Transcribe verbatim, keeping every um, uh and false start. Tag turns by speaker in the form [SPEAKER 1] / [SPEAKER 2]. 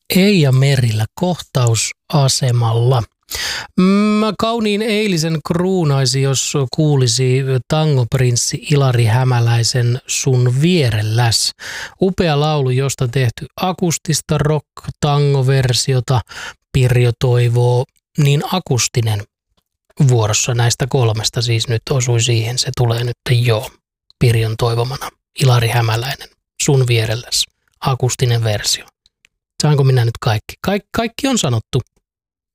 [SPEAKER 1] Eija Merillä kohtausasemalla. Mä kauniin eilisen kruunaisi, jos kuulisi tangoprinssi Ilari Hämäläisen Sun vierelläs. Upea laulu, josta tehty akustista rock-tango-versiota. Pirjo toivoo niin akustinen vuorossa näistä kolmesta, siis nyt osui siihen, se tulee nyt jo Pirjon toivomana. Ilari Hämäläinen, Sun vierelläs, akustinen versio. Saanko minä nyt kaikki? Kaik- kaikki on sanottu.